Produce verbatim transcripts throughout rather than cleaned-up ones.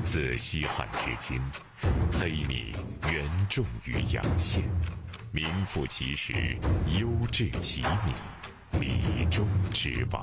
自西汉至今，黑米原种于阳县，名副其实，优质奇米，米中之王。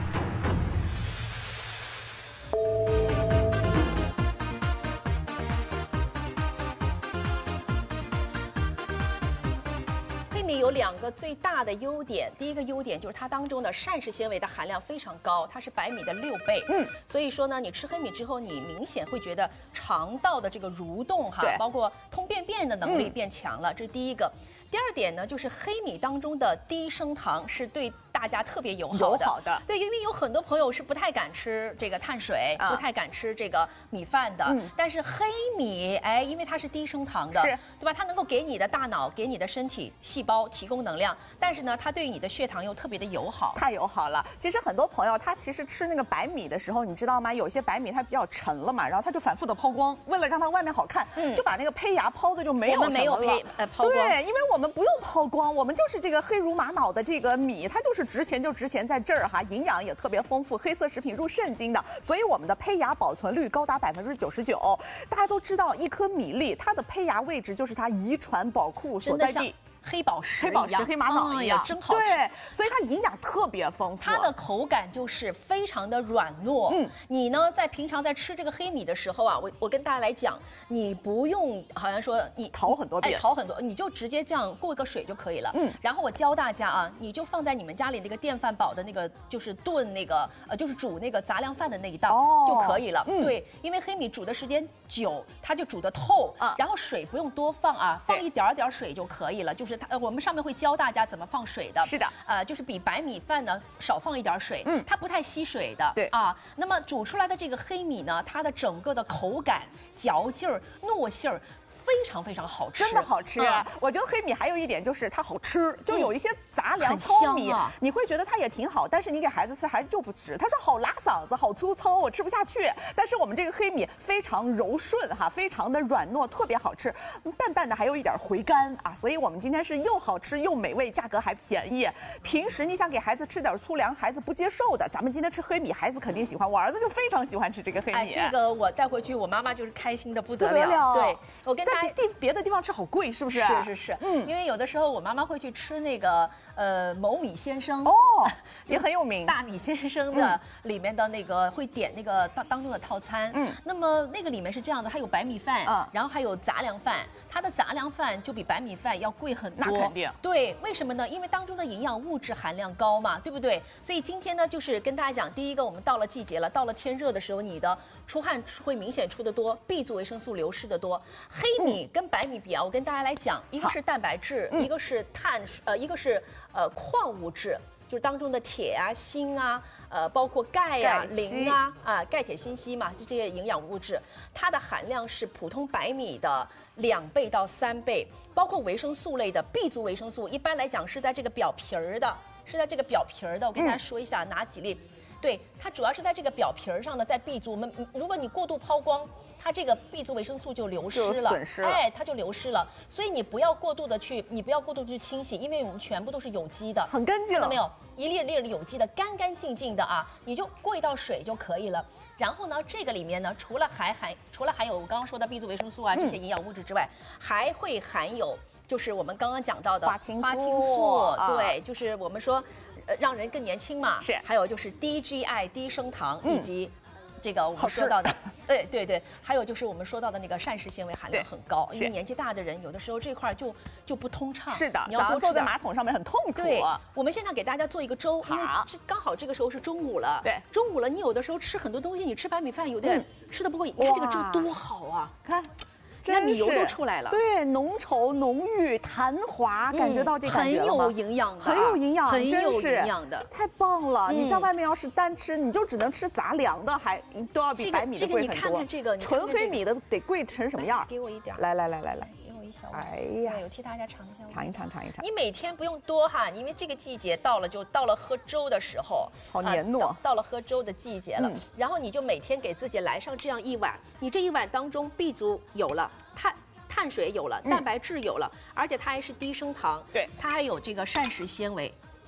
有两个最大的优点，第一个优点就是它当中的膳食纤维的含量非常高，它是白米的六倍。嗯，所以说呢，你吃黑米之后，你明显会觉得肠道的这个蠕动哈，包括通便便的能力变强了，嗯、这是第一个。第二点呢，就是黑米当中的低升糖是对大家特别友好的。 友好的， 对，因为有很多朋友是不太敢吃这个碳水，啊、不太敢吃这个米饭的。嗯，但是黑米，哎，因为它是低升糖的， 是， 对吧？它能够给你的大脑、给你的身体细胞提供能量，但是呢，它对你的血糖又特别的友好。 太友好了。其实很多朋友他其实吃那个白米的时候，你知道吗？有些白米它比较沉了嘛，然后他就反复的抛光，为了让它外面好看，嗯、就把那个胚芽抛的就没有什么了。 我们没有胚呃抛光， 对，因为我们不用抛光，我们就是这个黑如玛瑙的这个米，它就是值钱就值钱在这儿哈，营养也特别丰富，黑色食品入肾经的，所以我们的胚芽保存率高达百分之九十九。大家都知道，一颗米粒它的胚芽位置就是它遗传宝库所在地。 黑宝石， 黑宝石、黑玛瑙一样， 真好吃。 对，所以它营养特别丰富。 它的口感就是非常的软糯。嗯，你呢在平常在吃这个黑米的时候啊，我我跟大家来讲，你不用好像说你淘很多遍， 哎，淘很多，你就直接这样过个水就可以了。嗯，然后我教大家啊，你就放在你们家里那个电饭煲的那个，就是炖那个呃，就是煮那个杂粮饭的那一道、哦、就可以了。嗯，对，因为黑米煮的时间久，它就煮得透啊，然后水不用多放啊，放一点点水就可以了，就是。它，我们上面会教大家怎么放水的。 是的， 呃，就是比白米饭呢少放一点水，嗯，它不太吸水的。 对啊，那么煮出来的这个黑米呢，它的整个的口感、嚼劲儿、糯性儿。非常非常好吃， 真的好吃。嗯、我觉得黑米还有一点就是它好吃，就有一些杂粮糙米，啊、你会觉得它也挺好，但是你给孩子吃，孩子就不吃。他说好拉嗓子，好粗糙，我吃不下去。但是我们这个黑米非常柔顺哈，非常的软糯，特别好吃，淡淡的还有一点回甘啊。所以我们今天是又好吃又美味，价格还便宜。平时你想给孩子吃点粗粮，孩子不接受的，咱们今天吃黑米，孩子肯定喜欢。我儿子就非常喜欢吃这个黑米。 哎，这个我带回去，我妈妈就是开心的不得了。 不得了对，我跟在地别的地方吃好贵，是不是？ 是是是，嗯，因为有的时候我妈妈会去吃那个呃某米先生哦，也很有名， 大米先生的里面的那个会点那个当当中的套餐，嗯，那么那个里面是这样的，它有白米饭，嗯，然后还有杂粮饭，它的杂粮饭就比白米饭要贵很多， 那肯定， 对，为什么呢？因为当中的营养物质含量高嘛，对不对？所以今天呢，就是跟大家讲，第一个，我们到了季节了，到了天热的时候，你的出汗会明显出得多 ，B 族维生素流失的多。黑米跟白米比啊，我跟大家来讲，一个是蛋白质，一个是碳，呃，一个是呃矿物质，就是当中的铁啊、锌啊，呃，包括钙呀、磷啊，啊，钙、铁、锌、硒嘛，就这些营养物质，它的含量是普通白米的两倍到三倍。包括维生素类的 B 族维生素，一般来讲是在这个表皮儿的，是在这个表皮儿的。我跟大家说一下，哪几粒？对，它主要是在这个表皮儿上的，在 B 族。我们如果你过度抛光，它这个 B 族维生素就流失了， 损失了， 哎，它就流失了。所以你不要过度的去，你不要过度去清洗，因为我们全部都是有机的， 很干净， 看到没有？一粒粒有机的，干干净净的啊，你就过一道水就可以了。然后呢，这个里面呢，除了还含除了含有我刚刚说的 B 族维生素啊这些营养物质之外，嗯、还会含有就是我们刚刚讲到的花青素， 花青素，啊、对，就是我们说。呃，让人更年轻嘛， 是， 还有就是低 G I 低升糖，嗯、以及这个我们说到的，对对对，还有就是我们说到的那个膳食纤维含量很高，因为年纪大的人有的时候这块就就不通畅。 是的，你要多坐在马桶上面很痛苦。 对，我们现在给大家做一个粥，因为这刚好这个时候是中午了。 对， 中午了，你有的时候吃很多东西，你吃白米饭有点吃的不够瘾，你看这个粥多好啊， 看。 那米油都出来了， 对，浓稠、浓郁、弹滑，感觉到这感觉了吗？ 很有营养的， 很有营养， 很有营养的， 太棒了！你在外面要是单吃，你就只能吃杂粮的，还都要比白米的贵很多。 这个你看看这个， 纯黑米的得贵成什么样？ 给我一点， 来来来来来。 哎呀，我替大家尝一下， 尝一尝，尝一尝。 你每天不用多哈，因为这个季节到了，就到了喝粥的时候， 好黏糯、 啊到。到了喝粥的季节了，嗯、然后你就每天给自己来上这样一碗，你这一碗当中 B 族有了，碳碳水有了，蛋白质有了，嗯、而且它还是低升糖， 对， 它还有这个膳食纤维。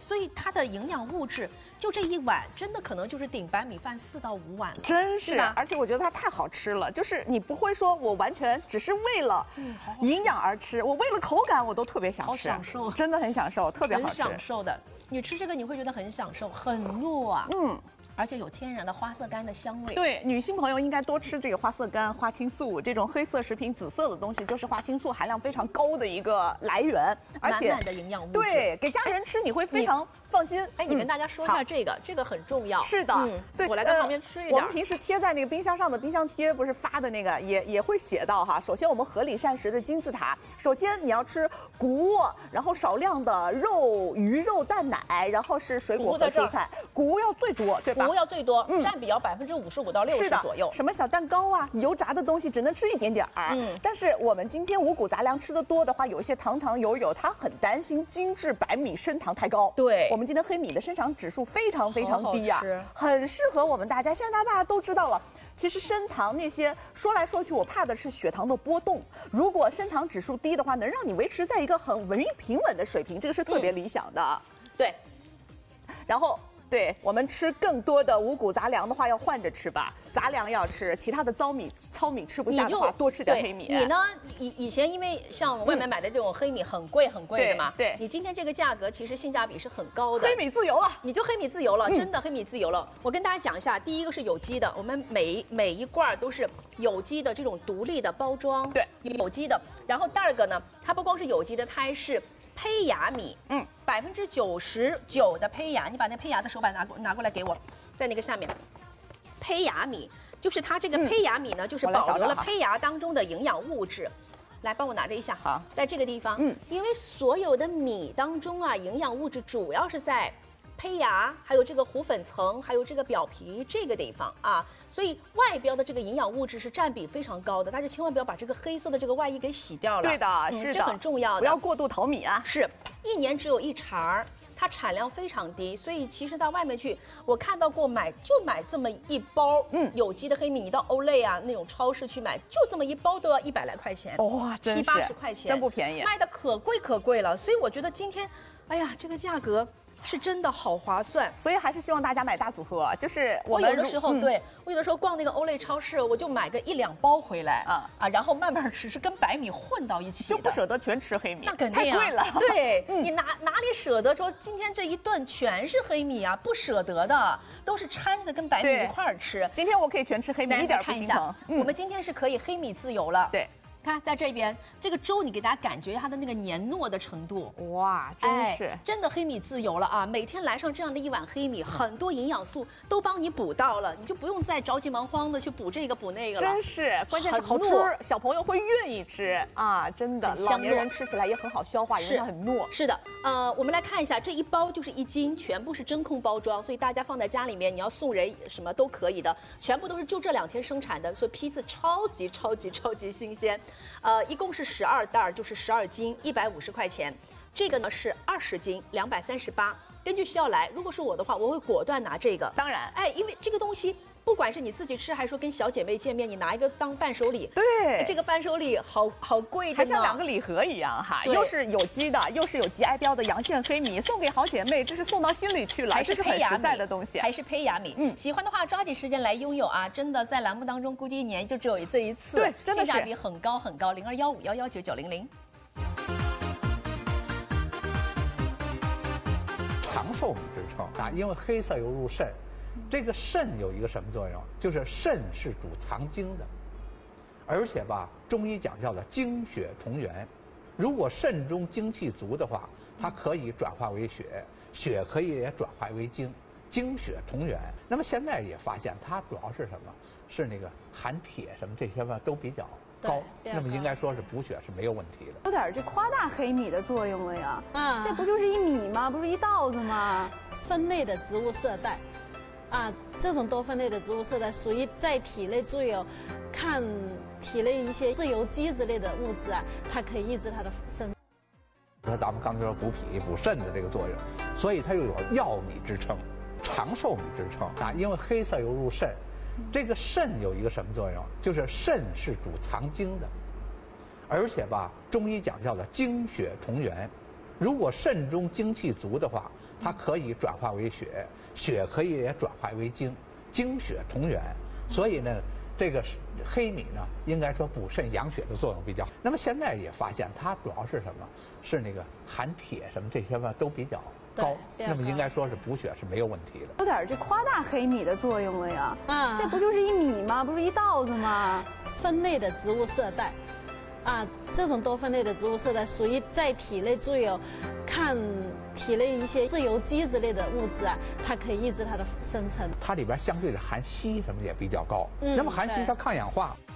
所以它的营养物质就这一碗，真的可能就是顶白米饭四到五碗了， 真是。而且我觉得它太好吃了，就是你不会说我完全只是为了营养而吃，我为了口感我都特别想吃， 好享受， 真的很享受，特别好吃， 很享受的。你吃这个你会觉得很享受，很糯啊，嗯。而且有天然的花色苷的香味。 对，女性朋友应该多吃这个花色苷、花青素这种黑色食品，紫色的东西就是花青素含量非常高的一个来源，而且满满的营养物质。 对，给家人吃你会非常放心。 哎，你跟大家说一下这个，这个很重要。 是的，对， 我来在旁边吃一点。 我们平时贴在那个冰箱上的冰箱贴，不是发的那个，也也会写到哈。首先，我们合理膳食的金字塔，首先你要吃谷物，然后少量的肉、鱼肉、蛋奶，然后是水果和蔬菜。谷物要最多，对吧？ 谷物要最多，嗯。占比要百分之五十五到六十左右。 什么小蛋糕啊、油炸的东西只能吃一点点儿。嗯，但是我们今天五谷杂粮吃的多的话，有一些糖糖油油，他很担心精致白米升糖太高。 对， 我们今天黑米的升糖指数非常非常低呀、啊，很适合我们大家。现在大家都知道了。其实升糖那些说来说去，我怕的是血糖的波动。如果升糖指数低的话，能让你维持在一个很稳平稳的水平，这个是特别理想的。 嗯、对， 然后。对我们吃更多的五谷杂粮的话，要换着吃吧。杂粮要吃，其他的糙米、糙米吃不下的话，多吃点黑米。 你呢？以以前因为像外面买的这种黑米很贵很贵的嘛， 对，对你今天这个价格其实性价比是很高的。 黑米自由了， 你就黑米自由了，真的黑米自由了。我跟大家讲一下，第一个是有机的，我们每每一罐都是有机的这种独立的包装， 对， 有机的。然后第二个呢，它不光是有机的，它还是。胚芽米，嗯，百分之九十九的胚芽，你把那胚芽的手板拿过拿过来给我，在那个下面，胚芽米就是它这个胚芽米呢，嗯、就是保留了胚芽当中的营养物质。来，帮我拿着一下， 好， 在这个地方，嗯，因为所有的米当中啊，营养物质主要是在胚芽，还有这个糊粉层，还有这个表皮这个地方啊。所以外标的这个营养物质是占比非常高的，大家千万不要把这个黑色的这个外衣给洗掉了。 对的，嗯、是的， 这很重要的， 不要过度淘米啊。 是，一年只有一茬儿，它产量非常低，所以其实到外面去，我看到过买就买这么一包，嗯，有机的黑米，你到欧莱啊那种超市去买，就这么一包都要一百来块钱， 哇，真是七八十块钱， 真不便宜， 卖的可贵可贵了。所以我觉得今天，哎呀，这个价格。是真的好划算， 所以还是希望大家买大组合。就是我们我有的时候、嗯、对我有的时候逛那个欧莱超市，我就买个一两包回来啊啊，然后慢慢吃，是跟白米混到一起的， 就不舍得全吃黑米， 那肯定、啊、 太贵了。 对、嗯、你哪哪里舍得说今天这一顿全是黑米啊？不舍得的，都是掺着跟白米一块儿吃。 今天我可以全吃黑米，一点不心疼。 嗯、我们今天是可以黑米自由了。 对。 看，在这边这个粥，你给大家感觉它的那个黏糯的程度， 哇，真是、 哎、真的黑米自由了啊！每天来上这样的一碗黑米，很多营养素都帮你补到了，你就不用再着急忙慌的去补这个补那个了。 真是，关键是好吃，小朋友会愿意吃啊！真的，老年人吃起来也很好消化，因为它很糯。 是的，呃，我们来看一下，这一包就是一斤，全部是真空包装，所以大家放在家里面，你要送人什么都可以的，全部都是就这两天生产的，所以批次超级超级超级新鲜。呃，一共是十二袋，就是十二斤，一百五十块钱。这个呢是二十斤，两百三十八。根据需要来，如果是我的话，我会果断拿这个。 当然， 哎，因为这个东西，不管是你自己吃，还是说跟小姐妹见面，你拿一个当伴手礼。 对， 这个伴手礼好好贵的， 还像两个礼盒一样哈，又是有机的，又是有 G I 标的洋苋黑米，送给好姐妹，这是送到心里去了，这是很实在的东西。 还是胚芽米，嗯，喜欢的话抓紧时间来拥有啊！真的在栏目当中，估计一年就只有这一次， 对，真的是性价比很高很高。零二幺五幺幺九九零零。 长寿米之称啊，因为黑色油入肾，这个肾有一个什么作用？就是肾是主藏精的，而且吧，中医讲叫做精血同源。如果肾中精气足的话，它可以转化为血，血可以也转化为精，精血同源。那么现在也发现，它主要是什么？是那个含铁什么这些吧都比较高，那么应该说是补血是没有问题的。 有点这夸大黑米的作用了呀！啊，这不就是一米吗？不是一稻子吗？ 分类的植物色带，啊，这种多酚类的植物色带属于在体内具有抗体内一些自由基之类的物质啊，它可以抑制它的生。 说咱们刚才说补脾补肾的这个作用，所以它又有药米之称，长寿米之称啊，因为黑色油入肾。这个肾有一个什么作用？就是肾是主藏精的，而且吧，中医讲叫做精血同源。如果肾中精气足的话， 它可以转化为血，血可以也转化为精，精血同源。所以呢，这个黑米呢，应该说补肾养血的作用比较好。那么现在也发现它主要是什么？是那个含铁什么这些吧都比较高，那么应该说是补血是没有问题的。 有点这夸大黑米的作用了呀。啊，这不就是一米吗？不是一稻子吗？ 分类的植物色带。啊，这种多酚类的植物色带属于在体内具有抗体内一些自由基之类的物质啊，它可以抑制它的生成。 它里边相对的含硒什么也比较高，嗯、那么含硒它抗氧化。